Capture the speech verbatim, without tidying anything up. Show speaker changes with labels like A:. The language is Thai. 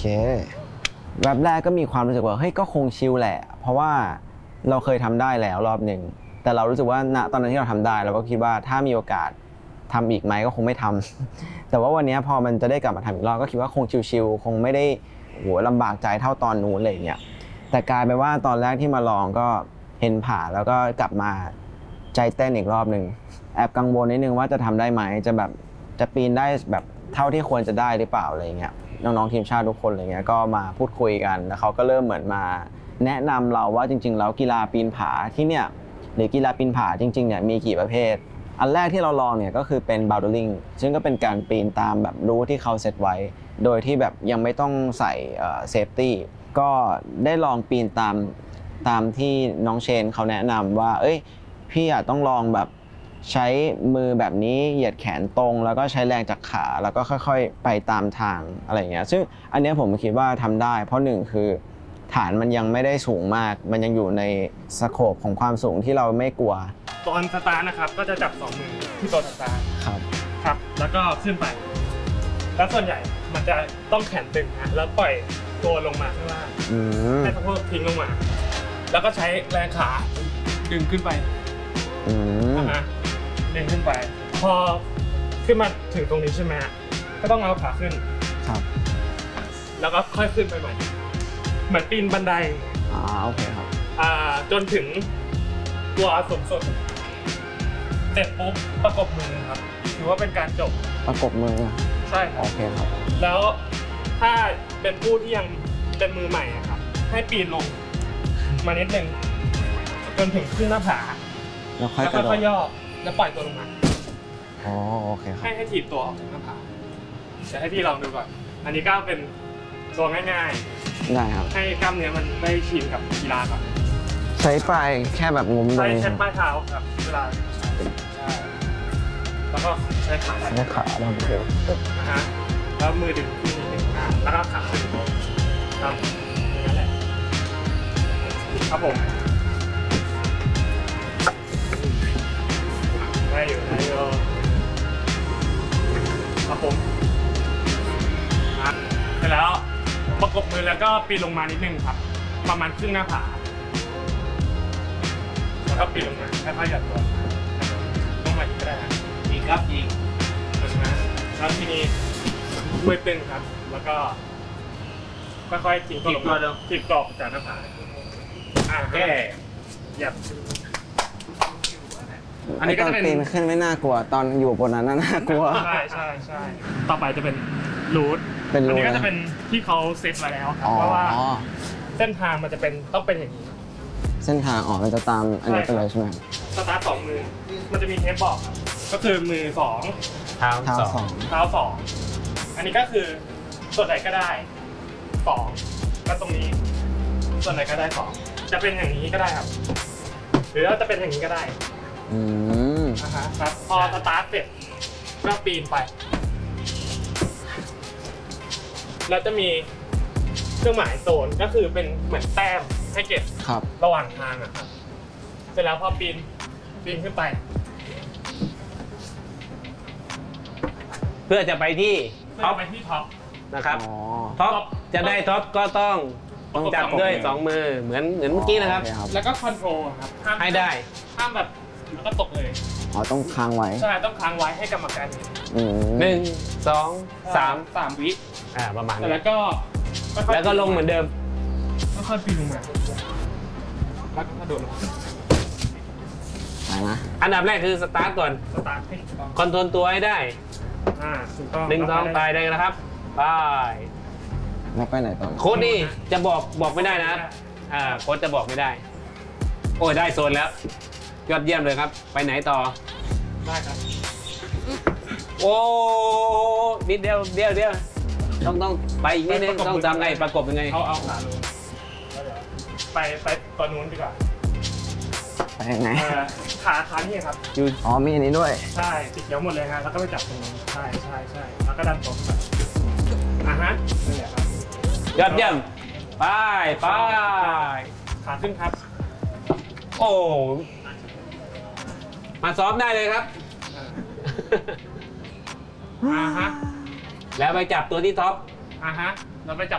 A: แบบแรกก็มีความรู้สึกว่าเฮ้ยก็คงชิลแหละเพราะว่าเราเคยทำได้แล้วรอบหนึ่งแต่เรารู้สึกว่าณตอนนั้นที่เราทำได้เราก็คิดว่าถ้ามีโอกาสทำอีกไหมก็คงไม่ทำแต่ว่าวันนี้พอมันจะได้กลับมาทำอีกรอบก็คิดว่าคงชิลๆคงไม่ได้โหลำบากใจเท่าตอนนู้นเลยเนี่ยแต่กลายเป็นว่าตอนแรกที่มาลองก็เห็นผ่าแล้วก็กลับมาใจเต้นอีกรอบหนึ่งแอบกังวลนิดนึงว่าจะทำได้ไหมจะแบบจะปีนได้แบบเท่าที่ควรจะได้หรือเปล่าอะไรเงี้ยน้องๆทีมชาติทุกคนอะไรเงี้ยก็มาพูดคุยกันแล้วเขาก็เริ่มเหมือนมาแนะนำเราว่าจริงๆแล้วกีฬาปีนผาที่เนี่ยหรือกีฬาปีนผาจริงๆเนี่ยมีกี่ประเภทอันแรกที่เราลองเนี่ยก็คือเป็น bouldering ซึ่งก็เป็นการปีนตามแบบรูที่เขาเซตไว้โดยที่แบบยังไม่ต้องใส่เซฟตี้ก็ได้ลองปีนตามตามที่น้องเชนเขาแนะนำว่าเอ้ยพี่อาจต้องลองแบบใช้มือแบบนี้เหยียดแขนตรงแล้วก็ใช้แรงจากขาแล้วก็ค่อยๆไปตามทางอะไรเงี้ยซึ่งอันนี้ผมคิดว่าทำได้เพราะหนึ่งคือฐานมันยังไม่ได้สูงมากมันยังอยู่ในสโคปของความสูงที่เราไม่กลัว
B: ตอนสตาร์ทนะครับก็จะจับสองมือที่ตัวสตาร์ท
A: ครับ
B: ครับแล้วก็ขึ้นไปแล้วส่วนใหญ่มันจะต้องแขนตึงนะแล้วปล่อยตัวลงมาข้างล่างให้สะโพกทิ้งลงมาแล้วก็ใช้แรงขาดึงขึ้นไปนะดึงขึ้นไปพอขึ้นมาถึงตรงนี้ใช่ไหมก็ต้องเอาขาขึ้น
A: ครับ
B: แล้วก็ค่อยขึ้นไปใหม่เหมือนปีนบันได
A: อ่าโอเคครับ
B: อ่าจนถึงตัวสูงสุดเสร็จปุ๊บประกบมือครับถือว่าเป็นการจบ
A: ประกบมือ
B: ใช่
A: โอเคครับ
B: แล้วถ้าเป็นผู้ที่ยังเป็นมือใหม่ครับให้ปีนลงมานิดนึงจนถึงขึ้นหน้าผา
A: แล้วค่อย
B: กระโดดย่อแล้วปล่อยตัวลงมา
A: อ๋อโอเคครับ
B: ให้ให้ถีบตัวออกจากหน้าผาจะให้พี่ลองดูก่อนอันนี้ก็เป็นตัวง่าย
A: ๆได้ครับ
B: ให้กล้ามเนื้อมันได้ชินกับกีฬาก่อน
A: ใช้ปลายแค่แบบงุ้ม
B: เลยใช้ปลายเท้าครับเวลาใช่แล้วก็ใช้ขา
A: ใช้ขาลองดู
B: นะฮะแล้วมือดึงขึ้นนิดนึงแล้วก็ขาขึ้นครับอย่างนั้นแหละครับผมได้อยู่ได้อยู่ครับผมเสร็จแล้วประกบมือแล้วก็ปีนลงมานิดนึงครับประมาณครึ่งหน้าผาแล้วก็ปีนลงมาค่อยๆหยัดตัวลงมาอีกก็ได้อีกครับอีกนะแล้วทีนี้มือตึงครับแล้วก็ค่อยๆทิ้งตัวลงมาทิ้งกรอบจากหน้าผาอ่าแค่หยับ
A: อันนี้ก็จะเป็นปีนขึ้นไม่น่ากลัวตอนอยู่บนนั้นน่ากลัว
B: ใช่ใช่ใช่ต่อไปจะเป็นรูทอันนี้ก็จะเป็นที่เขาเซตมาแล้วครับเพราะว่าเส้นทางมันจะเป็นต้องเป็นอย่างนี้
A: เส้นทางออกมันจะตามอันนี้ไปเลยใช่ไหม
B: สตาร์ทสองมือมันจะมีเทปบอกก็คือมือสอง
A: เท้าสอง
B: เท้าสองอันนี้ก็คือส่วนไหนก็ได้สองก็ตรงนี้ส่วนไหนก็ได้สองจะเป็นอย่างนี้ก็ได้ครับหรือจะเป็นอย่างนี้ก็ได้
A: อืม
B: ครับพอสตาร์ทเสร็จก็ปีนไปแล้วจะมีเครื่องหมายโซนก็คือเป็นเหมือนแต้มให้เก็บระหว่างทางอะครับเสร็จแล้วพอปีนปีนขึ้นไป
C: เพื่อจะไปที่
B: ท็อปไปที่ท็อป
C: นะครับท็อปจะได้ท็อปก็ต้องต้องจับด้วยสองมือเหมือนเหมือนเมื่อกี้นะครับ
B: แล้วก็คอนโทรลครับ
C: ให้ได้
B: ห้ามแบบแล้วก็ตกเลย
A: อ๋อต้องค้างไว้
B: ใช่ต้องค้างไว้ให้กรรมการเห็น
C: หนึ่งสองสาม
B: สามวิ
C: อ่าประมาณ
B: แล้วก็
C: แล้วก็ลงเหมือนเดิม
B: ค่อยๆปีนลงมาแล้วก็กระโดดลง
A: ไปนะ
C: อันดับแรกคือสตาร์ทก่อน
B: สตาร์ท
C: คอนโทรลตัวให้ได้
B: อ่าถูกต้อง
C: หนึ่งสองไปได้นะครับไป
A: แล้วไปไหนต่อ
C: โค้ดนี่จะบอกบอกไม่ได้นะอ่าโค้ดจะบอกไม่ได้โอ้ยได้โซนแล้วยอดเยี่ยมเลยครับไปไหนต่อ
B: ได้ครับ
C: โอ้นิดเดียวเดียวเดียวต้องต้องไปอีกนิดนึงต้องทำไงประกบยังไง
B: เอาเอาขาลงไปไปตัวนู้นดีกว่า
A: ไปยังไง
B: ขาขานี่ครับ
A: อยู่อ๋อมีอันนี้ด้วย
B: ใช่ติดเขียวหมดเลยฮะแล้วก็ไปจับตรงนี้ใช่ใช่ใช่แล้วก็ดันตรงอ่ะฮะนี่แหละครับ
C: ยอดเยี่ยมไปไป
B: ขาขึ้นครับ
C: โอ้มาซ้อมได้เลยครับ
B: อ่าฮะ
C: แล้วไปจับตัวที่ท็อป
B: อ่าฮะเราไปจับ